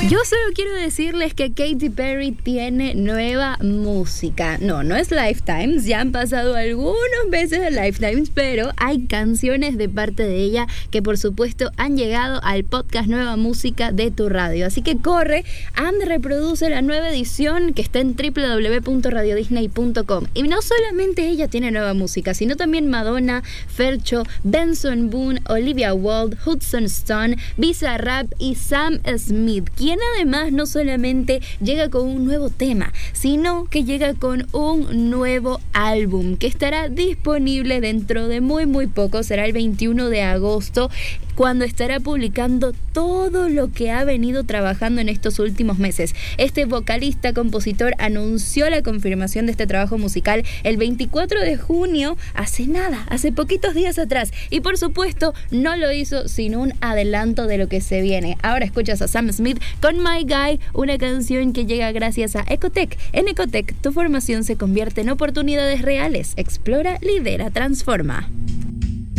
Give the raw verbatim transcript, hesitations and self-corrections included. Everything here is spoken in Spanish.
Yo solo quiero decirles que Katy Perry tiene nueva música. No, no es Lifetimes, ya han pasado algunos meses de Lifetimes, pero hay canciones de parte de ella que por supuesto han llegado al podcast Nueva Música de tu radio. Así que corre, anda, reproduce la nueva edición que está en doble u doble u doble u punto radio disney punto com. Y no solamente ella tiene nueva música, sino también Madonna, Fercho, Benson Boone, Olivia Wilde, Hudson Stone, Bizarrap y Sam Smith, quien además no solamente llega con un nuevo tema, sino que llega con un nuevo álbum que estará disponible dentro de muy muy poco. Será el veintiuno de agosto, cuando estará publicando todo lo que ha venido trabajando en estos últimos meses. Este vocalista, compositor, anunció la confirmación de este trabajo musical el veinticuatro de junio, hace nada, hace poquitos días atrás. Y por supuesto, no lo hizo sin un adelanto de lo que se viene. Ahora escuchas a Sam Smith con My Guy, una canción que llega gracias a Ecotec. En Ecotec, tu formación se convierte en oportunidades reales. Explora, lidera, transforma.